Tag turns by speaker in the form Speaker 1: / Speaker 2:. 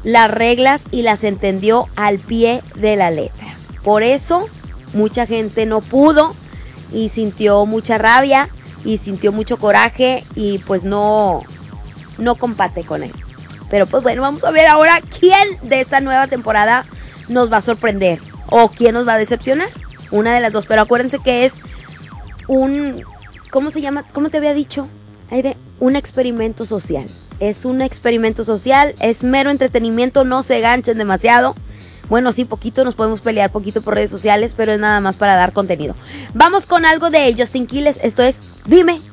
Speaker 1: las reglas y las entendió al pie de la letra. Por eso mucha gente no pudo y sintió mucha rabia y sintió mucho coraje y pues no compate con él. Pero pues bueno, vamos a ver ahora quién de esta nueva temporada nos va a sorprender o quién nos va a decepcionar. Una de las dos, pero acuérdense que es ¿cómo se llama? ¿Cómo te había dicho? Aide, un experimento social. Es un experimento social, es mero entretenimiento, no se ganchen demasiado. Bueno, sí, poquito, nos podemos pelear poquito por redes sociales, pero es nada más para dar contenido. Vamos con algo de Justin Quiles, esto es Dime